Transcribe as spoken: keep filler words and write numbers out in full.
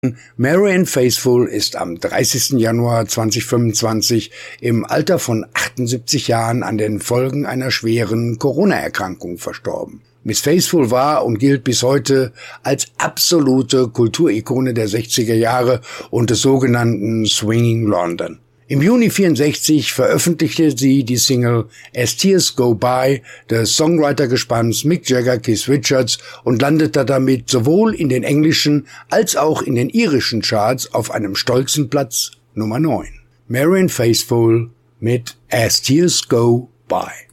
Marianne Faithfull ist am dreißigsten Januar zweitausendfünfundzwanzig im Alter von achtundsiebzig Jahren an den Folgen einer schweren Corona-Erkrankung verstorben. Miss Faithfull war und gilt bis heute als absolute Kulturikone der sechziger Jahre und des sogenannten Swinging London. Im Juni vierundsechzig veröffentlichte sie die Single As Tears Go By des Songwritergespanns Mick Jagger, Keith Richards und landete damit sowohl in den englischen als auch in den irischen Charts auf einem stolzen Platz Nummer neun. Marianne Faithfull mit As Tears Go By.